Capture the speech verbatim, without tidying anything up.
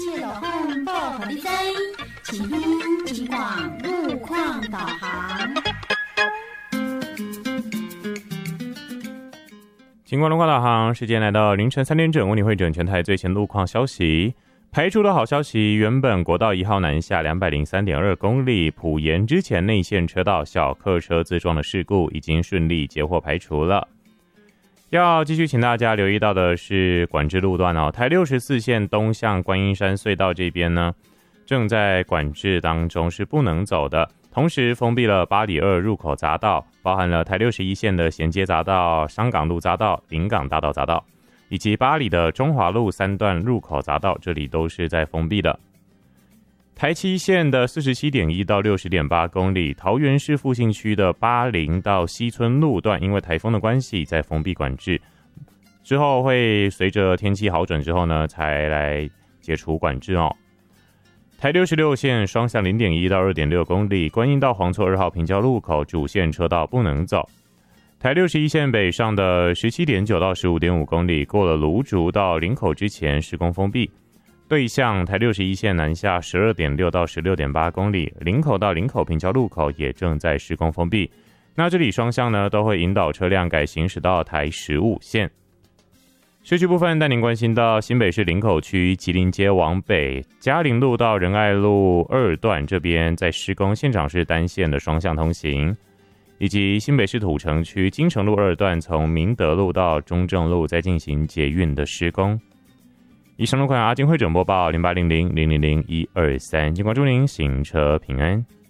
切就风报互你知，请听警广路况导航。 警广路况导航，时间来到凌晨三点整，为你汇整全台最新路况消息。排除的好消息，原本国道一号南下 两百零三点二 公里埔盐之前内线车道小客车自撞的事故已经顺利截获排除了。要继续请大家留意到的是管制路段哦，台六十四线东向观音山隧道这边呢，正在管制当中，是不能走的。同时封闭了八里二入口匝道，包含了台六十一线的衔接匝道、香港路匝道、临港大道匝道，以及八里的中华路三段入口匝道，这里都是在封闭的。台七线的 四十七点一 到 六十点八 公里，桃园市复兴区的八零到西村路段，因为台风的关系在封闭管制，之后会随着天气好转之后呢，才来解除管制哦。台六十六线双向 零点一 到 二点六 公里，观音到黄厝二号平交路口主线车道不能走。台六十一线北上的 十七点九 到 十五点五 公里，过了芦竹到林口之前施工封闭。对向台六十一线南下 十二点六 到 十六点八 公里，林口到林口平交路口也正在施工封闭。那这里双向呢都会引导车辆改行驶到台十五线。市区部分带您关心到新北市林口区吉林街往北嘉陵路到仁爱路二段这边在施工，现场是单线的双向通行，以及新北市土城区金城路二段从明德路到中正路在进行捷运的施工。以上路况阿金汇整播报零八零零零零零一二三，警广祝您行车平安。